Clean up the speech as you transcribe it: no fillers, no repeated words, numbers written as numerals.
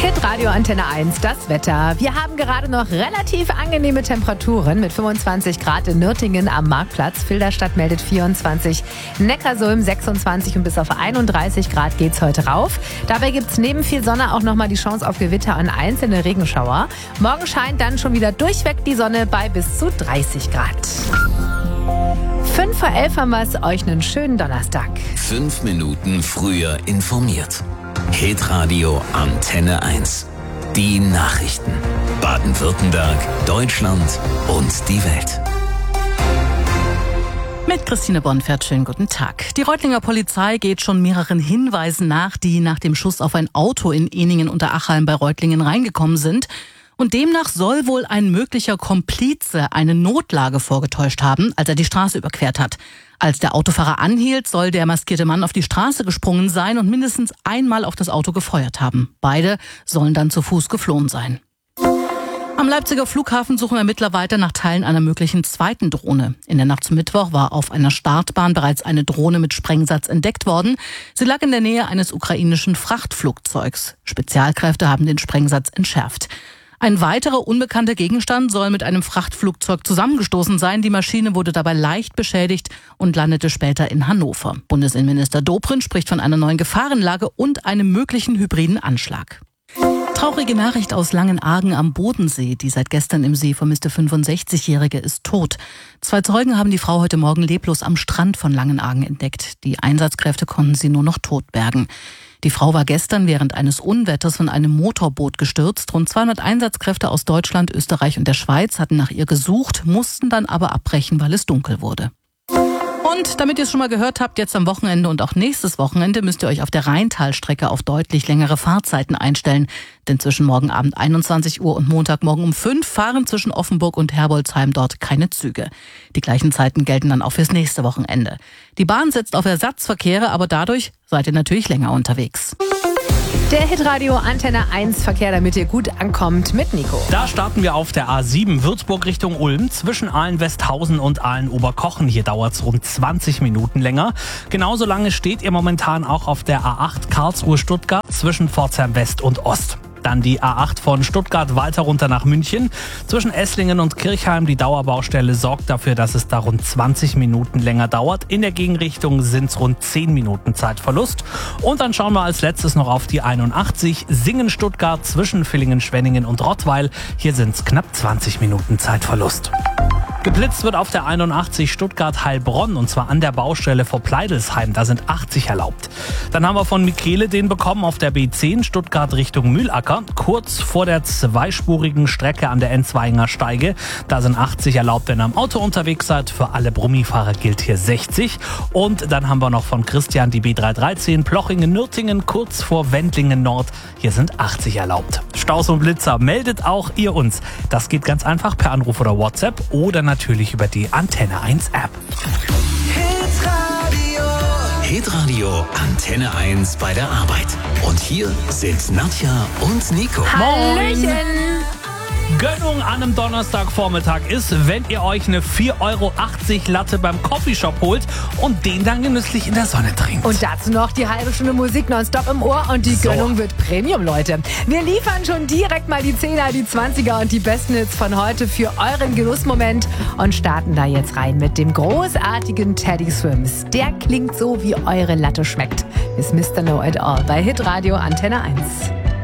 Hitradio Antenne 1, das Wetter. Wir haben gerade noch relativ angenehme Temperaturen mit 25 Grad in Nürtingen am Marktplatz. Filderstadt meldet 24, Neckarsulm 26 und bis auf 31 Grad geht's heute rauf. Dabei gibt's neben viel Sonne auch nochmal die Chance auf Gewitter und einzelne Regenschauer. Morgen scheint dann schon wieder durchweg die Sonne bei bis zu 30 Grad. 5 vor 11 haben wir es, euch einen schönen Donnerstag. 5 Minuten früher informiert. Hitradio Antenne 1. Die Nachrichten. Baden-Württemberg, Deutschland und die Welt. Mit Christine Bonfert, schönen guten Tag. Die Reutlinger Polizei geht schon mehreren Hinweisen nach, die nach dem Schuss auf ein Auto in Ehningen unter Achalm bei Reutlingen reingekommen sind. Und demnach soll wohl ein möglicher Komplize eine Notlage vorgetäuscht haben, als er die Straße überquert hat. Als der Autofahrer anhielt, soll der maskierte Mann auf die Straße gesprungen sein und mindestens einmal auf das Auto gefeuert haben. Beide sollen dann zu Fuß geflohen sein. Am Leipziger Flughafen suchen Ermittler weiter nach Teilen einer möglichen zweiten Drohne. In der Nacht zum Mittwoch war auf einer Startbahn bereits eine Drohne mit Sprengsatz entdeckt worden. Sie lag in der Nähe eines ukrainischen Frachtflugzeugs. Spezialkräfte haben den Sprengsatz entschärft. Ein weiterer unbekannter Gegenstand soll mit einem Frachtflugzeug zusammengestoßen sein. Die Maschine wurde dabei leicht beschädigt und landete später in Hannover. Bundesinnenminister Dobrindt spricht von einer neuen Gefahrenlage und einem möglichen hybriden Anschlag. Traurige Nachricht aus Langenargen am Bodensee. Die seit gestern im See vermisste 65-Jährige ist tot. 2 Zeugen haben die Frau heute Morgen leblos am Strand von Langenargen entdeckt. Die Einsatzkräfte konnten sie nur noch tot bergen. Die Frau war gestern während eines Unwetters von einem Motorboot gestürzt. Rund 200 Einsatzkräfte aus Deutschland, Österreich und der Schweiz hatten nach ihr gesucht, mussten dann aber abbrechen, weil es dunkel wurde. Und damit ihr es schon mal gehört habt, jetzt am Wochenende und auch nächstes Wochenende müsst ihr euch auf der Rheintalstrecke auf deutlich längere Fahrzeiten einstellen. Denn zwischen morgen Abend 21 Uhr und Montagmorgen um 5 fahren zwischen Offenburg und Herbolzheim dort keine Züge. Die gleichen Zeiten gelten dann auch fürs nächste Wochenende. Die Bahn setzt auf Ersatzverkehre, aber dadurch seid ihr natürlich länger unterwegs. Der Hitradio Antenne 1 Verkehr, damit ihr gut ankommt, mit Nico. Da starten wir auf der A7 Würzburg Richtung Ulm zwischen Aalen-Westhausen und Aalen-Oberkochen. Hier dauert es rund 20 Minuten länger. Genauso lange steht ihr momentan auch auf der A8 Karlsruhe-Stuttgart zwischen Pforzheim West und Ost. Dann die A8 von Stuttgart weiter runter nach München. Zwischen Esslingen und Kirchheim, die Dauerbaustelle, sorgt dafür, dass es da rund 20 Minuten länger dauert. In der Gegenrichtung sind es rund 10 Minuten Zeitverlust. Und dann schauen wir als letztes noch auf die 81 Singen-Stuttgart zwischen Villingen-Schwenningen und Rottweil. Hier sind es knapp 20 Minuten Zeitverlust. Geblitzt wird auf der 81 Stuttgart-Heilbronn und zwar an der Baustelle vor Pleidelsheim. Da sind 80 erlaubt. Dann haben wir von Michele den bekommen auf der B10 Stuttgart Richtung Mühlacker. Kurz vor der zweispurigen Strecke an der Enzweiger Steige. Da sind 80 erlaubt, wenn ihr am Auto unterwegs seid. Für alle Brummifahrer gilt hier 60. Und dann haben wir noch von Christian die B313 Plochingen-Nürtingen kurz vor Wendlingen Nord. Hier sind 80 erlaubt. Staus und Blitzer, meldet auch ihr uns. Das geht ganz einfach per Anruf oder WhatsApp oder natürlich über die Antenne 1 App. Hitradio Antenne 1 bei der Arbeit. Und hier sind Nadja und Nico. Hallöchen! Gönnung an einem Donnerstagvormittag ist, wenn ihr euch eine 4,80 € Latte beim Coffeeshop holt und den dann genüsslich in der Sonne trinkt. Und dazu noch die halbe Stunde Musik nonstop im Ohr und die Gönnung wird Premium, Leute. Wir liefern schon direkt mal die 10er, die 20er und die besten Hits von heute für euren Genussmoment und starten da jetzt rein mit dem großartigen Teddy Swims. Der klingt so, wie eure Latte schmeckt. Ist Mr. Know It All bei Hitradio Antenne 1.